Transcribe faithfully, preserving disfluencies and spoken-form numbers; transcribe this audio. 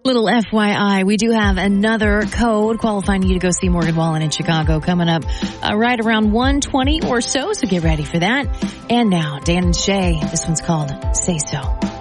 Little F Y I, we do have another code qualifying you to go see Morgan Wallen in Chicago coming up uh, right around one twenty or so, so get ready for that. And now, Dan and Shay, this one's called Say So.